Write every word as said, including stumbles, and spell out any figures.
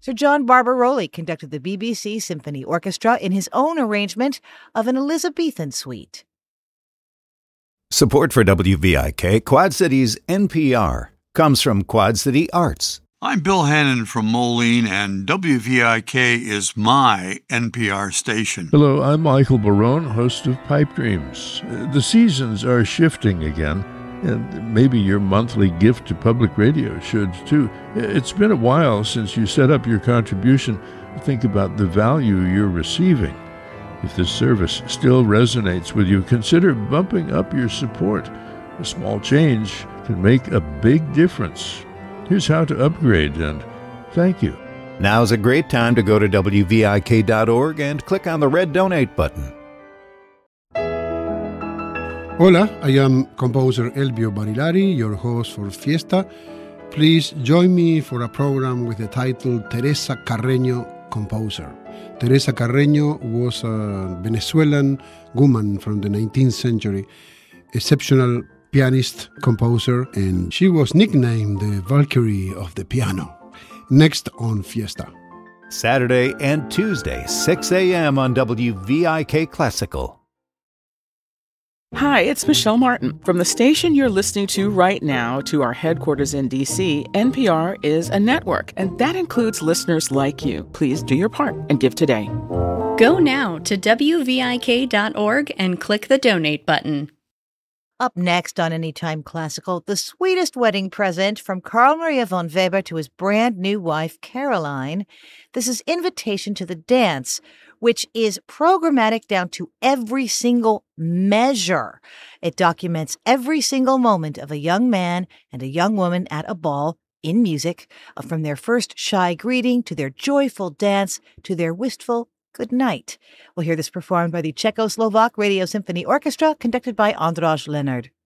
Sir John Barbaroli conducted the B B C Symphony Orchestra in his own arrangement of an Elizabethan suite. Support for W V I K, Quad Cities N P R, comes from Quad City Arts. I'm Bill Hannon from Moline, and W V I K is my N P R station. Hello, I'm Michael Barone, host of Pipe Dreams. The seasons are shifting again, and maybe your monthly gift to public radio should too. It's been a while since you set up your contribution. Think about the value you're receiving. If this service still resonates with you, consider bumping up your support. A small change can make a big difference. Here's how to upgrade, and thank you. Now's a great time to go to W V I K dot org and click on the red donate button. Hola, I am composer Elvio Barilari, your host for Fiesta. Please join me for a program with the title Teresa Carreño Composer. Teresa Carreño was a Venezuelan woman from the nineteenth century, exceptional pianist, composer, and she was nicknamed the Valkyrie of the piano. Next on Fiesta. Saturday and Tuesday, six a.m. on W V I K Classical. Hi, it's Michelle Martin. From the station you're listening to right now to our headquarters in D C, N P R is a network, and that includes listeners like you. Please do your part and give today. Go now to W V I K dot org and click the donate button. Up next on Anytime Classical, the sweetest wedding present from Carl Maria von Weber to his brand new wife, Caroline. This is Invitation to the Dance, which is programmatic down to every single measure. It documents every single moment of a young man and a young woman at a ball in music, from their first shy greeting to their joyful dance to their wistful good night. We'll hear this performed by the Czechoslovak Radio Symphony Orchestra, conducted by Ondřej Leonard.